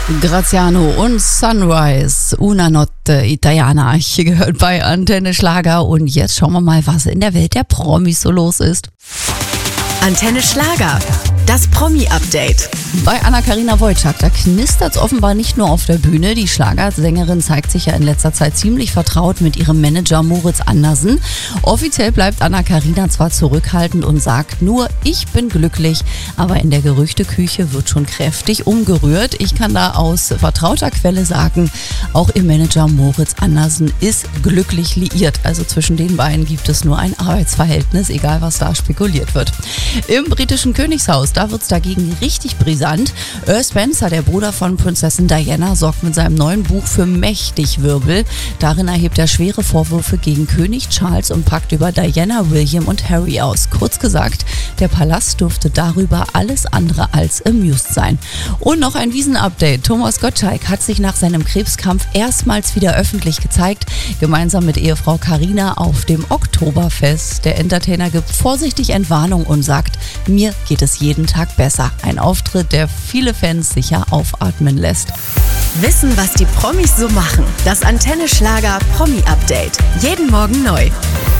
Graziano und Sunrise, Una Notte Italiana, hier gehört bei Antenne Schlager. Und jetzt schauen wir mal, was in der Welt der Promis so los ist. Antenne Schlager, das Promi-Update. Bei Anna-Karina Wojcik, da knistert's offenbar nicht nur auf der Bühne. Die Schlagersängerin zeigt sich ja in letzter Zeit ziemlich vertraut mit ihrem Manager Moritz Andersen. Offiziell bleibt Anna-Karina zwar zurückhaltend und sagt nur, ich bin glücklich, aber in der Gerüchteküche wird schon kräftig umgerührt. Ich kann da aus vertrauter Quelle sagen, auch ihr Manager Moritz Andersen ist glücklich liiert. Also zwischen den beiden gibt es nur ein Arbeitsverhältnis, egal was da spekuliert wird. Im britischen Königshaus, da wird's dagegen richtig brisant. Earl Spencer, der Bruder von Prinzessin Diana, sorgt mit seinem neuen Buch für mächtig Wirbel. Darin erhebt er schwere Vorwürfe gegen König Charles und packt über Diana, William und Harry aus. Kurz gesagt, der Palast dürfte darüber alles andere als amused sein. Und noch ein Wiesen-Update. Thomas Gottschalk hat sich nach seinem Krebskampf erstmals wieder öffentlich gezeigt, gemeinsam mit Ehefrau Carina auf dem Oktoberfest. Der Entertainer gibt vorsichtig Entwarnung und sagt, mir geht es jeden Tag besser. Ein Auftritt, der viele Fans sicher aufatmen lässt. Wissen, was die Promis so machen. Das Antenne Schlager Promi-Update. Jeden Morgen neu.